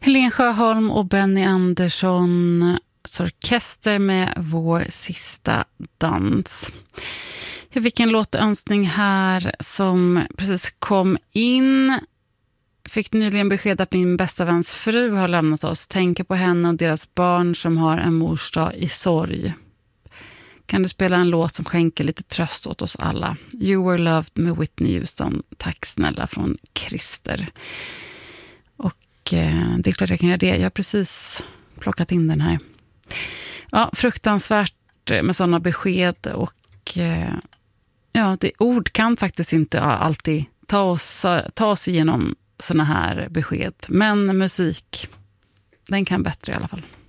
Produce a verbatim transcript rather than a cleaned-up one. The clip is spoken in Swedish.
Helen Sjöholm och Benny Andersson, orkester med Vår sista dans. Jag fick en låtönskning här som precis kom in. Fick nyligen besked att min bästa väns fru har lämnat oss. Tänker på henne och deras barn som har en morsdag i sorg. Kan du spela en låt som skänker lite tröst åt oss alla? You Were Loved med Whitney Houston. Tack snälla, från Christer. Och eh, det är klart jag kan göra det. Jag har precis plockat in den här. Ja, fruktansvärt med sådana besked. Och eh, ja, det, ord kan faktiskt inte alltid ta oss, ta oss igenom såna här besked. Men musik, den kan bättre i alla fall.